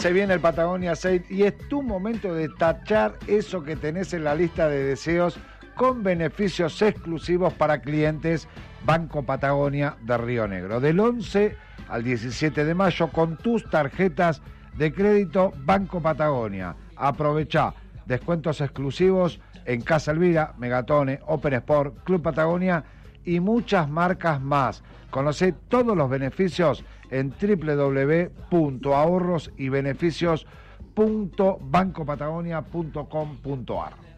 Se viene el Patagonia Sale y es tu momento de tachar eso que tenés en la lista de deseos con beneficios exclusivos para clientes Banco Patagonia de Río Negro. Del 11 al 17 de mayo con tus tarjetas de crédito Banco Patagonia. Aprovechá descuentos exclusivos en Casa Elvira, Megatone, Open Sport, Club Patagonia y muchas marcas más. Conocé todos los beneficios en www.ahorrosybeneficios.bancopatagonia.com.ar.